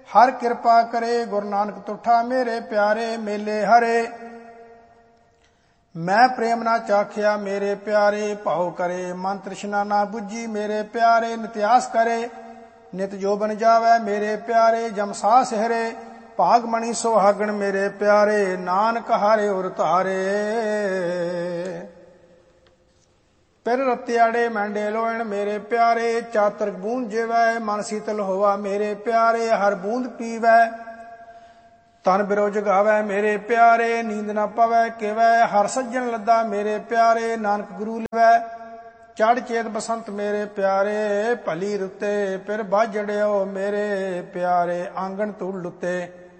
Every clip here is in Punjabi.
हर कृपा करे गुरु नानक तुठा मेरे प्यारे मेले हरे। मैं प्रेम ना चाखिया मेरे प्यारे भाव करे मन तृष्णा ना बुझी मेरे प्यारे। नित्यास करे नित जो बन जावै मेरे प्यारे जम सास हरे। भागमणि सुहागण मेरे प्यारे नानक हारे उर तारे। पिर रत्याड़े मैंडे लोयण मेरे प्यारे चातर बूंद जेवै मन शीतल होवा मेरे प्यारे। हर बूंद पीवै तन बिरो जगावै मेरे प्यारे नींद ना पवै केवै। हर सज्जन लद्दा मेरे प्यारे नानक गुरु लिवै। चढ़ चेत बसंत मेरे प्यारे भली रुते पिर बाजड़ियो मेरे प्यारे आंगन तुड़ लुते।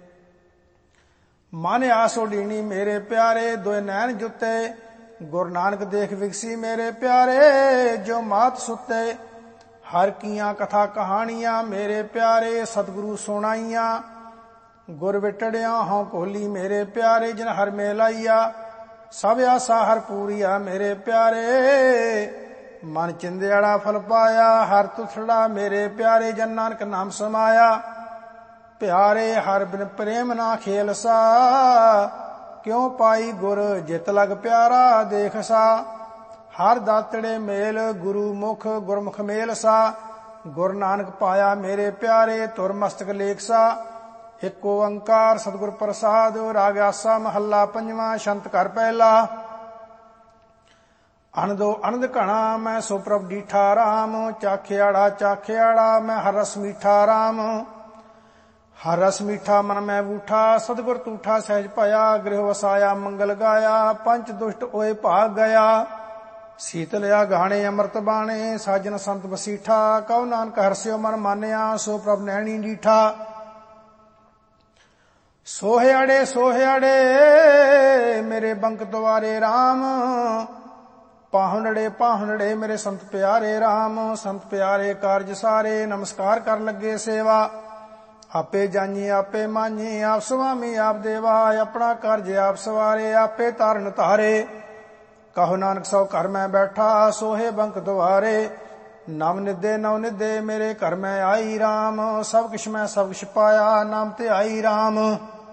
मन आस उडीनी मेरे प्यारे दोए नैन जुते। गुरु नानक देख विगसी मेरे प्यारे जो मात सुते। हर कियां कथा कहानियां मेरे प्यारे सतगुरु सुनाइया। गुर विटड़िया हों कोहली मेरे प्यारे जिन हर मेलाइया। सब आसा हर पूरिया मेरे प्यारे मन चिंदियाड़ा फल पाया। हर तुथड़ा मेरे प्यारे जन नानक नाम समाया। प्यारे हर बिन प्रेम ना खेल सा क्यों पाई गुर जित लग प्यारा देख सा। हर दातड़े मेल गुरु मुख गुरमुख मेल सा। गुरु नानक पाया मेरे प्यारे तुर मस्तक लेख सा। एक ओंकार सतगुर प्रसाद राग आसा महला पंजवा शंत कर पहला। अनदो अनंद घना मैं सो प्रभ डीठा राम। चाखियाड़ा मैं हर रस मीठा राम। हर रस मीठा मन मैं बूठा सतगुर तूठा सहज पाया। गृह वसाया मंगल गाया पंच दुष्ट ओए भाग गया। शीतलया गाणे अमृत बाणे साजन संत बसीठा। कहो नानक हरस्यो मन मानिया सो प्रभ नैनी डीठा। सोहयाड़े मेरे बंक द्वारे राम। पाहुनड़े मेरे संत प्यारे राम। संत प्यारे कारज सारे नमस्कार कर लगे सेवा। आपे जानी आपे मानी आप स्वामी आप देवा। अपना कारज आप सवारे आपे तारन तारे। कहो नानक सौ घर में बैठा सोहे बंक द्वारे। नव निदे मेरे घर में आई राम। सब किश मैं सब किश पाया नाम ते आई राम।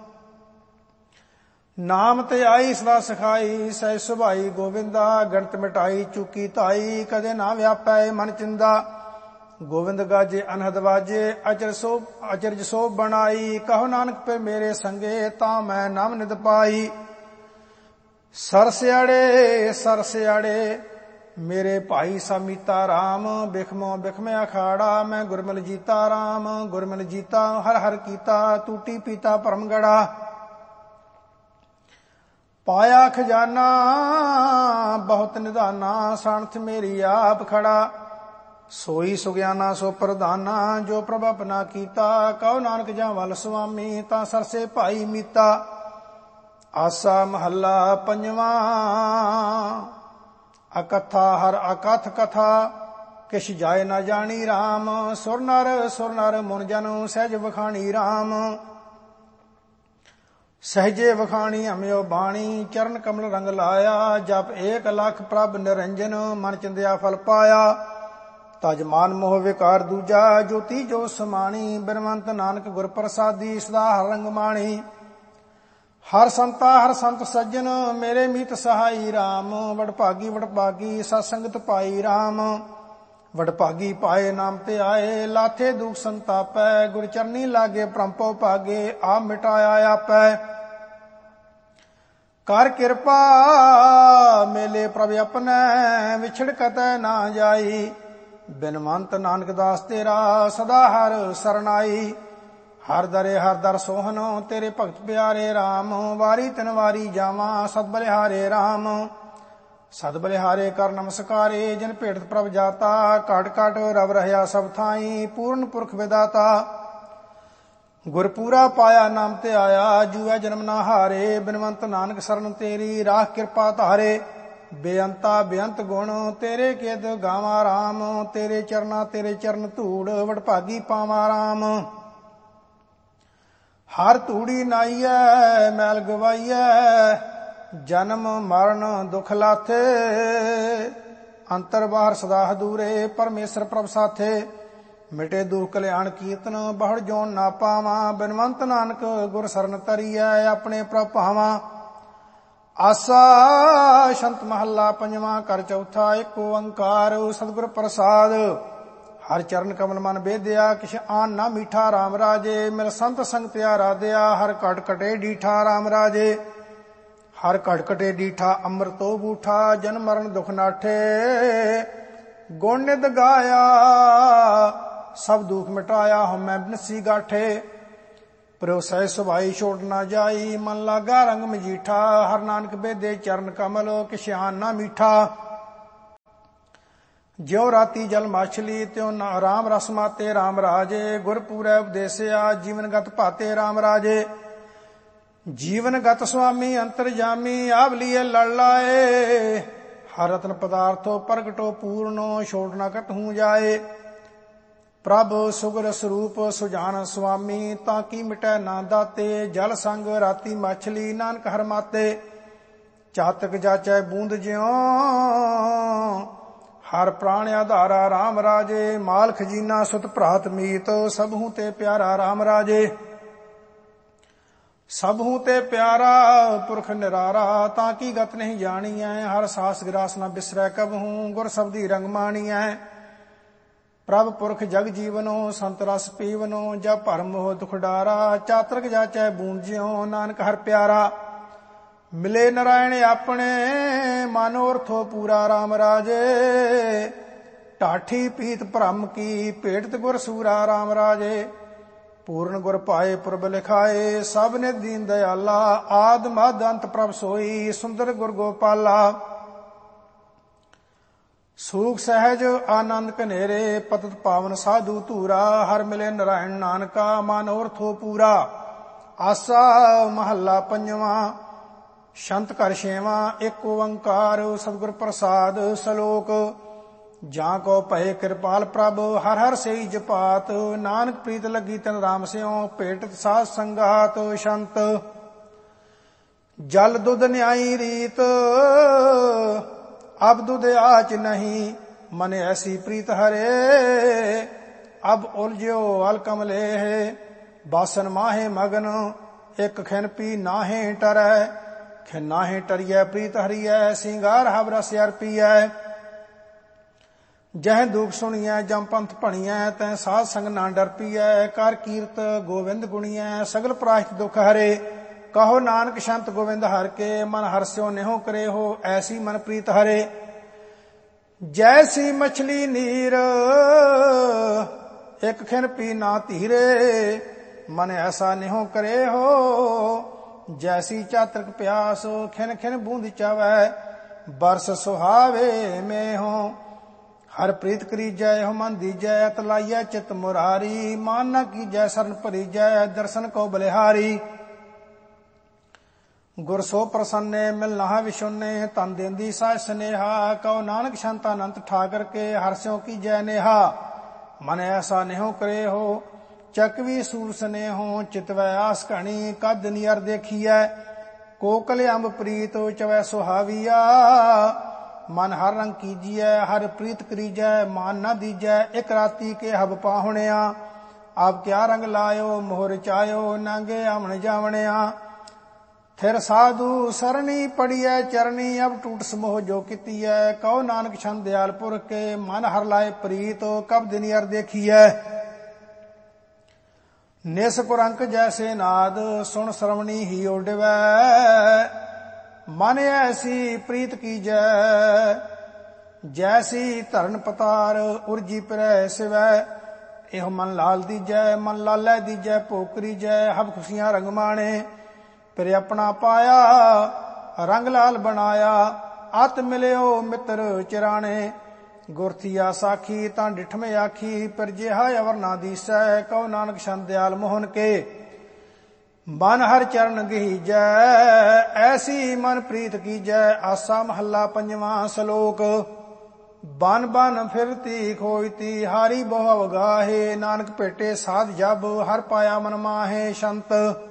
नाम ते आई सदा सखाई सह सुभाई गोविंदा। गणत मिटाई चुकी ताई कदे ना व्यापै मन चिंदा। गोविंद गाजे अनहद वाजे अचरज सो बनाई। कहो नानक पे मेरे संगे ता मैं नाम निद पाई। सरस्याड़े मेरे भाई समीता राम। बिखमो बिखमे अखाड़ा मैं गुरमिल जीता राम। गुरमिल जीता हर हर कीता टूटी पीता परमगढ़ा। पाया खजाना बहुत निधाना सानथ मेरी आप खड़ा। सोई सुग्याना सो प्रधाना जो प्रभ अपना कीता। कहो नानक जा वल स्वामी ता सरसे भाई मीता। आसा महला पंजवा अकथा हर अकथ कथा किश जाय न जानी राम। सुर नर मुन जन सहज वखाणी राम। सहजे वखाणी हम्यो बाणी चरण कमल रंग लाया। जप 1 लाख प्रभ निरंजन मन चिंदिया फल पाया। तज मान मोह विकार दूजा ज्योति जो समाणी। बिनवंत नानक गुर प्रसादी सदा हर रंग माणी। हर संत सज्जन मेरे मीत सहाई राम। वडभागी सत्संगत पाई राम। वडभागी पाए नाम ते आए लाथे दुख संतापै। गुर चरनी लागे परमपो भागे आप मिटाया आपै। कर कृपा मेले प्रभ अपने विछड़ कतै ना जाई। बिनवंत नानक दास तेरा सदा हर सरनाई। हर दर सोहन तेरे भगत प्यारे राम। वारी तिन वारी जावा सद बलिहारे राम। सद बलिहारे कर नमस्कारे जिन भेटत प्रभ जाता। काट काट रव रहया सब थाई पूर्ण पुरख विदाता। गुरपूरा पाया नाम ते आया जुए जन्म ना हारे। बिनवंत नानक सरन तेरी राख कृपा धारे। बेअंता बेअंत गुण तेरे केद गावा राम। तेरे चरण धूड़ वडभागी पावा राम। हर धूड़ी नाईयै मैल गवाईयै। जन्म मरण दुख लाथे। अंतर बाहर सदा हदूरे परमेश्वर प्रभ साथे। ਮਿਟੇ ਦੁਖ ਕਲਿਆਣ ਕੀਰਤਨ ਬਹੁੜ ਜੋਨ ਨਾ ਪਾਵਾਂ। ਬਿਨਵੰਤ ਨਾਨਕ ਗੁਰ ਸਰਨ ਤਰੀਐ ਆਪਣੇ ਪ੍ਰਭ ਭਾਵਾਂ। ਆਸਾ ਸ਼ੰਤ ਮਹੱਲਾ ਪੰਜਵਾਂ ਘਰ ਚੌਥਾ। ਏਕ ਓੰਕਾਰ ਸਤਿਗੁਰ ਪ੍ਰਸਾਦ। ਹਰ ਚਰਨ ਕਮਲ ਮਨ ਬੇਦਿਆ ਕਿਛ ਆਨ ਨਾ ਮੀਠਾ ਰਾਮ ਰਾਜੇ। ਮਿਲ ਸੰਤ ਸੰਗਤ ਆਰਾਧਿਆ ਹਰ ਘਟ ਘਟੇ ਡੀਠਾ ਰਾਮ ਰਾਜੇ। ਹਰ ਘਟ ਘਟੇ ਡੀਠਾ ਅੰਮ੍ਰਿਤੋ ਬੂਠਾ ਜਨਮ ਮਰਨ ਦੁਖ ਨਾਠੇ। ਗੁਣ ਨਿਤ ਗਾਇਆ ਸਭ ਦੁਖ ਮਿਟਾਇਆ ਹਉਮੈ ਬਿਨਸੀ ਗਾਠੇ। ਪਰੋਸੈ ਸੁਭਾਈ ਛੋੜ ਨਾ ਜਾਈ ਮਨ ਲਾਗਾ ਰੰਗ ਮਜੀਠਾ। ਹਰ ਨਾਨਕ ਬੇਦੇ ਚਰਨ ਕਮਲ ਕਿਛ ਆਨ ਨਾ ਮੀਠਾ। ਜਿਉ ਰਾਤੀ ਜਲ ਮਾਛਲੀ ਤਿਉ ਰਾਮ ਰਸ ਮਾਤੇ ਰਾਮ ਰਾਜੇ। ਗੁਰ ਪੂਰੈ ਉਪਦੇਸਿਆ ਜੀਵਨ ਗਤ ਭਾਤੇ ਰਾਮ ਰਾਜੇ। ਜੀਵਨ ਗਤ ਸੁਆਮੀ ਅੰਤਰਜਾਮੀ ਆਵ ਲੀਏ ਲੜ ਲਾਏ। ਹਰ ਰਤਨ ਪਦਾਰਥੋ ਪ੍ਰਗਟੋ ਪੂਰਨੋ ਛੋੜ ਨਾ ਕਟਹੂ ਜਾਏ। ਪ੍ਰਭ ਸੁਗਰ ਸਰੂਪ ਸੁਜਾਨ ਸੁਆਮੀ ਤਾਂ ਕੀ ਮਿਟੈ ਨਾ ਦਾਤੇ। ਜਲ ਸੰਗ ਰਾਤੀ ਮਾਛਲੀ ਨਾਨਕ ਹਰ ਮਾਤੇ। ਚਾਤਕ ਜਾਚੈ ਬੂੰਦ ਜਿਉ ਹਰ ਪ੍ਰਾਣ ਆਧਾਰਾ ਰਾਮ ਰਾਜੇ। ਮਾਲ ਖਜੀਨਾ ਸੁਤ ਭਰਾਤ ਮੀਤ ਸਭੂ ਤੇ ਪਿਆਰਾ ਰਾਮ ਰਾਜੇ। ਸਭੂ ਤੇ ਪਿਆਰਾ ਪੁਰਖ ਨਿਰਾਰਾ ਤਾਂ ਕੀ ਗਤ ਨਹੀਂ ਜਾਣੀਐ। ਹਰ ਸਾਸ ਗਰਾਸ ਨਾ ਬਿਸਰੈ ਕਬਹੂ ਗੁਰ ਸਬਦੀ ਰੰਗ ਮਾਣੀਐ। ਪ੍ਰਭ ਪੁਰਖ ਜਗ ਜੀਵਨੋ ਸੰਤ ਰਸ ਪੀਵਨੋ ਜਬ ਭਰਮ ਮੋਹ ਦੁਖ ਡਾਰਾ। ਚਾਤਰਕ ਜਾਚੈ ਬੂੰਦ ਜਿਉ ਨਾਨਕ ਹਰ ਪਿਆਰਾ। ਮਿਲੇ ਨਰਾਇਣ ਆਪਣੇ ਮਨੋਰਥੋ ਪੂਰਾ ਰਾਮ ਰਾਜੇ। ਢਾਠੀ ਪੀਤ ਭ੍ਰਮ ਕੀ ਭੇਟਤ ਗੁਰ ਸੂਰਾ ਰਾਮ ਰਾਜੇ। ਪੂਰਨ ਗੁਰ ਪਾਏ ਪੁਰਬ ਲਿਖਾਏ ਸਭ ਨੇ ਦੀਨ ਦਇਆਲਾ। ਆਦ ਮਧ ਅੰਤ ਪ੍ਰਭ ਸੋਈ ਸੁੰਦਰ ਗੁਰ ਗੋਪਾਲਾ। ਸੂਖ ਸਹਿਜ ਆਨੰਦ ਕਨੇਰੇ ਪਤਿਤ ਪਾਵਨ ਸਾਧੂ ਧੂਰਾ। ਹਰ ਮਿਲੇ ਨਰਾਇਣ ਨਾਨਕਾ ਮਨੋਰਥੋ ਪੂਰਾ। ਆਸਾ ਮਹੱਲਾ ਪੰਜਵਾਂ। ਸ਼ੰਤ ਘਰ ਛੇਵਾਂ। ਏਕ ਓੰਕਾਰ ਸਤਿਗੁਰ ਪ੍ਰਸਾਦ। ਸ਼ਲੋਕ ਜਾਂ ਕੋ ਭਏ ਕਿਰਪਾਲ ਪ੍ਰਭ ਹਰ ਹਰ ਸਈ ਜਪਾਤ। ਨਾਨਕ ਪ੍ਰੀਤ ਲੱਗੀ ਤਨ ਰਾਮ ਸਿਉ ਭੇਟਤ ਸਾਧ ਸੰਗਾਤ। ਸ਼ੰਤ ਜਲ ਦੁਧ ਨਿਆਈ ਰੀਤ ਅਬ ਦੁਧ ਆਚ ਨਹੀਂ। ਮਨ ਐਸੀ ਪ੍ਰੀਤ ਹਰੇ ਅਬ ਉਲਝਿਓ ਅਲ ਕਮਲੇ। ਬਾਸਨ ਮਾਹੇ ਮਗਨ ਇਕ ਖਿਨ ਪੀ ਨਾਹੇ ਟਰੈ। ਖਿਨ ਨਾਹੇ ਟਰੀਐ ਪ੍ਰੀਤ ਹਰੀਐ ਸਿੰਗਾਰ ਹਬ ਰਸ ਅਰਪੀਐ। ਜਹ ਦੁਖ ਸੁਣੀਐ ਜਮ ਪੰਥ ਭਣੀਐ ਤੈ ਸਾਧ ਸੰਗ ਨਾ ਡਰ ਪੀਐ। ਕਰ ਕੀਰਤ ਗੋਵਿੰਦ ਗੁਣੀਐ ਸਗਲ ਪ੍ਰਾਸ਼ਤ ਦੁਖ ਹਰੇ। ਕਹੋ ਨਾਨਕ ਸ਼ੰਤ ਗੋਵਿੰਦ ਹਰ ਕੇ ਮਨ ਹਰਸਿਓ ਨਿਹੋ ਕਰੇ ਹੋ ਐਸੀ ਮਨ ਪ੍ਰੀਤ ਹਰੇ। ਜੈਸੀ ਮਛਲੀ ਨੀਰ ਇਕ ਖਿਨ ਪੀ ਨਾ ਧੀਰੇ। ਮਨ ਐਸਾ ਨਿਹੋ ਕਰੇ ਹੋ ਜੈਸੀ ਚਾਤਰਕ ਪਿਆਸ ਖਿਨ ਖਿਨ ਬੂੰਦ ਚਾਵੈ। ਬਰਸ ਸੁਹਾਵੇ ਮੇਹੋ ਹਰ ਪ੍ਰੀਤ ਕਰੀਜੈ ਹੋ ਮਨ ਦੀਜੈ। ਅਤ ਲਾਈਐ ਚਿਤ ਮੁਰਾਰੀ ਮਾਨ ਨਾ ਕੀਜੈ ਸਰਨ ਭਰੀਜੈ। ਦਰਸ਼ਨ ਕੋ ਬਲਿਹਾਰੀ ਗੁਰ ਸੋ ਪ੍ਰਸੰਨੇ ਮਿਲ ਨਹਾ ਵਿਸ਼ੁੰਨੇ। ਤਨ ਦੇਂਦੀ ਸਾਜ ਸਨੇਹਾ ਕਉ ਨਾਨਕ ਸ਼ੰਤ ਅਨੰਤ ਠਾਕਰ ਕੇ ਹਰਸਿਓ ਕੀਜੈ ਨੇਹਾ। ਮਨ ਐਸਾ ਨਿਹੋ ਕਰੇ ਹੋ ਚੱਕਵੀ ਸੂਰ ਸਨੇਹੋ। ਚਿਤਵੈ ਆਸ ਘਣੀ ਕਦ ਨਿਅਰ ਦੇਖੀਐ। ਕੋਕਲ ਅੰਬ ਪ੍ਰੀਤ ਚਵੈ ਸੁਹਾਵੀਆ। ਮਨ ਹਰ ਰੰਗ ਕੀਜੀਐ ਹਰ ਪ੍ਰੀਤ ਕਰੀਜੈ। ਮਾਨ ਨਾ ਦੀਜੈ ਇਕ ਰਾਤੀ ਕੇ ਹਬ ਪਾਹੁਣਿਆ। ਆਪ ਕਿਆ ਰੰਗ ਲਾਇਓ ਮੋਹ ਰਚਾਇਓ ਨਾਂਗੇ ਆਵਣ ਜਾਵਣਿਆ। ਫਿਰ ਸਾਧੂ ਸਰਣੀ ਪੜੀਐ ਚਰਣੀ ਅਬ ਟੂਟ ਸਮੋਹ ਜੋ ਕੀਤੀਐ। ਕਹੋ ਨਾਨਕ ਛੰਦ ਦਿਆਲ ਪੁਰਖ ਕੇ ਮਨ ਹਰ ਲਾਏ ਪ੍ਰੀਤ ਕਬ ਦਿਨਿਅਰ ਦੇਖੀਐ। ਨਿਸ ਕੁਰੰਕ ਜੈਸੇ ਨਾਦ ਸੁਣ ਸਰਵਣੀ ਹੀ ਓਡਵੈ। ਮਨ ਐਸੀ ਪ੍ਰੀਤ ਕੀਜੈ ਜੈਸੀ ਧਰਨ ਪਤਾਰ ਉਰਜੀ ਪਰੈ ਸਿਵੈ। ਇਹੋ ਮਨ ਲਾਲ ਦੀਜੈ ਮਨ ਲਾਲੈ ਦੀਜੈ ਭੋਗ ਕਰੀਜੈ। ਹਬ ਖੁਸ਼ੀਆਂ ਰੰਗ ਮਾਣੇ ਫਿਰ ਆਪਣਾ ਪਾਇਆ ਰੰਗ ਲਾਲ ਬਣਾਇਆ। ਅਤ ਮਿਲਿਓ ਮਿੱਤਰ ਚਿਰਾਣੇ ਗੁਰਥੀਆ ਸਾਖੀ ਤਾਂ ਡਿਠਵੇਂ ਆਖੀ। ਪਰ ਜਿਹਾ ਅਵਰ ਨਾ ਦੀਸੈ ਕਹੋ ਨਾਨਕ ਛੰਦ ਦਿਆਲ ਮੋਹਨ ਕੇ। ਮਨ ਹਰ ਚਰਨ ਗਹੀਜੈ ਐਸੀ ਮਨ ਪ੍ਰੀਤ ਕੀਜੈ। ਆਸਾ ਮਹੱਲਾ ਪੰਜਵਾਂ। ਸ਼ਲੋਕ ਬਨ ਬਨ ਫਿਰਤੀ ਖੋਇਤੀ ਹਾਰੀ ਬਹੁ ਅਵਗਾਹੇ। ਨਾਨਕ ਭੇਟੇ ਸਾਧ ਜਬ ਹਰ ਪਾਇਆ ਮਨ ਮਾਹੇ। ਸ਼ੰਤ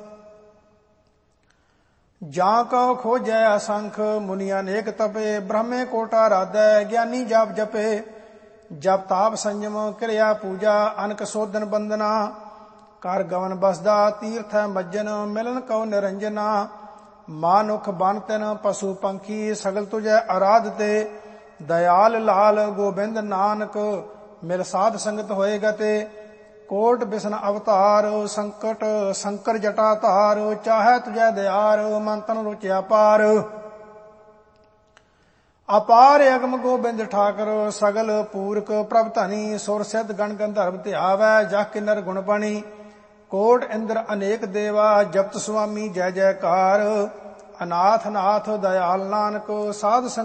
ਜਾਂ ਕਉ ਖੋਜੈ ਅਸੰਖ ਮੁਨੀ ਅਨੇਕ ਤਪੇ। ਬ੍ਰਹਮੇ ਕੋਟਾ ਰਾਧੈ ਗਿਆਨੀ ਜਪ ਜਪੇ। ਜਪ ਤਾਪ ਸੰਜਮ ਕਿਰਿਆ ਪੂਜਾ ਅਨਕ ਸੋਧਨ ਬੰਦਨਾ ਕਰ ਗਵਨ ਬਸਦਾ ਤੀਰਥ ਮੱਜਨ ਮਿਲਨ ਕਉ ਨਿਰੰਜਨਾ ਮਾਨੁਖ ਬਨ ਤਿਨ ਪਸ਼ੂ ਪੰਖੀ ਸਗਲ ਤੁਝੈ ਅਰਾਧ ਤੇ ਦਇਆਲ ਲਾਲ ਗੋਬਿੰਦ ਨਾਨਕ ਮਿਲ ਸਾਧ ਸੰਗਤ ਹੋਏਗਾ ਤੇ ਕੋਟ ਬਿਸ਼ਨ ਅਵਤਾਰ ਸੰਕਟ ਸੰਕਰ ਜਟਾ ਧਾਰ ਚਾਹੈ ਤੁਝੈ ਦਿਆਰ ਮਨ ਤਨ ਰੁਚਿਆ ਪਾਰ ਅਪਾਰ ਅਗਮ ਗੋਬਿੰਦ ਠਾਕਰ ਸਗਲ ਪੂਰਕ ਪ੍ਰਭ ਧਨੀ ਸੁਰ ਸਿਧ ਗਣ ਗੰਧਰਵ ਧਿਆਵੈ ਜਹ ਕਿਨਰ ਗੁਣ ਬਣੀ ਕੋਟ ਇੰਦਰ ਅਨੇਕ ਦੇਵਾ ਜਪਤ ਸੁਆਮੀ ਜੈ ਜੈਕਾਰ ਅਨਾਥ ਨਾਥ ਦਇਆਲ ਨਾਨਕ ਸਾਧ